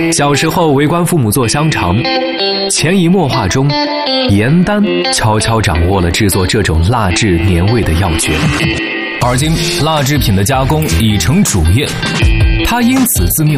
小时候为官父母做香肠，潜移默化中，严丹悄悄掌握了制作这种蜡制年味的要诀。而今，蜡制品的加工已成主业，他因此自命